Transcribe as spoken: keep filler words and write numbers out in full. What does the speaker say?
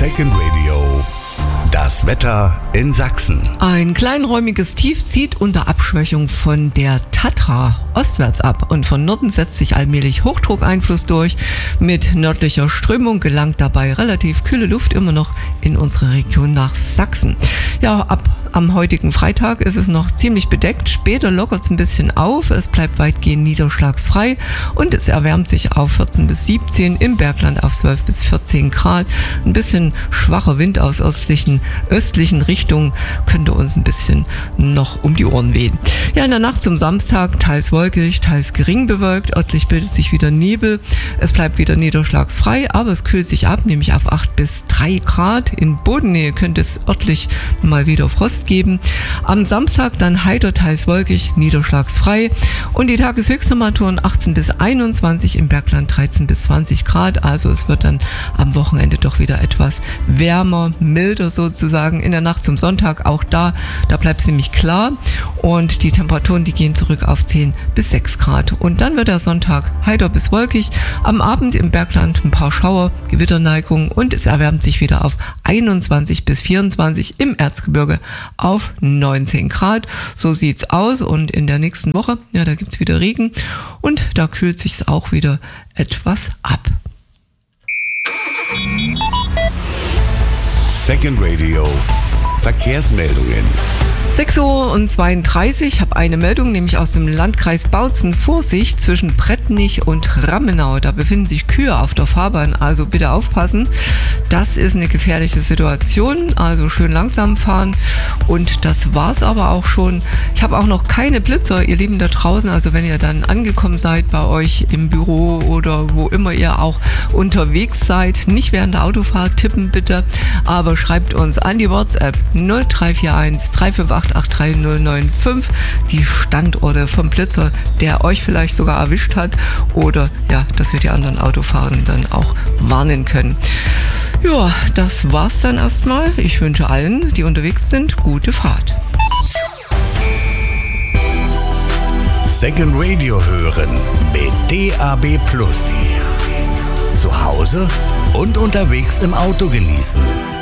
Second Radio. Das Wetter in Sachsen. Ein kleinräumiges Tief zieht unter Abschwächung von der Tatra ostwärts ab und von Norden setzt sich allmählich Hochdruckeinfluss durch. Mit nördlicher Strömung gelangt dabei relativ kühle Luft immer noch in unsere Region nach Sachsen. Ja, ab am heutigen Freitag ist es noch ziemlich bedeckt. Später lockert es ein bisschen auf. Es bleibt weitgehend niederschlagsfrei und es erwärmt sich auf vierzehn bis siebzehn, im Bergland auf zwölf bis vierzehn Grad. Ein bisschen schwacher Wind aus östlichen, östlichen Richtungen könnte uns ein bisschen noch um die Ohren wehen. Ja, in der Nacht zum Samstag teils wolkig, teils gering bewölkt. Örtlich bildet sich wieder Nebel. Es bleibt wieder niederschlagsfrei, aber es kühlt sich ab, nämlich auf acht bis drei Grad. In Bodennähe könnte es örtlich mal wieder Frost geben. Am Samstag dann heiter, teils wolkig, niederschlagsfrei und die Tageshöchsttemperaturen achtzehn bis einundzwanzig, im Bergland dreizehn bis zwanzig Grad. Also es wird dann am Wochenende doch wieder etwas wärmer, milder sozusagen. In der Nacht zum Sonntag auch da, da bleibt es nämlich klar und die Temperaturen, die gehen zurück auf zehn bis sechs Grad. Und dann wird der Sonntag heiter bis wolkig. Am Abend im Bergland ein paar Schauer, Gewitterneigung und es erwärmt sich wieder auf einundzwanzig bis vierundzwanzig, im Erzgebirge auf neunzehn Grad. So sieht's aus und in der nächsten Woche, ja, da gibt's wieder Regen und da kühlt sich's auch wieder etwas ab. Second Radio. Verkehrsmeldungen. sechs Uhr zweiunddreißig, ich habe eine Meldung, nämlich aus dem Landkreis Bautzen. Vorsicht zwischen Brettnich und Rammenau. Da befinden sich Kühe auf der Fahrbahn, also bitte aufpassen. Das ist eine gefährliche Situation, also schön langsam fahren. Und das war's aber auch schon. Ich habe auch noch keine Blitzer, ihr Lieben da draußen. Also wenn ihr dann angekommen seid bei euch im Büro oder wo immer ihr auch unterwegs seid, nicht während der Autofahrt tippen bitte, aber schreibt uns an die WhatsApp null drei vier eins drei fünf acht acht drei null neun fünf die Standorte vom Blitzer, der euch vielleicht sogar erwischt hat, oder ja, dass wir die anderen Autofahrenden dann auch warnen können. Ja, das war's dann erstmal. Ich wünsche allen, die unterwegs sind, gute Fahrt. Second Radio hören mit D A B Plus. Zu Hause und unterwegs im Auto genießen.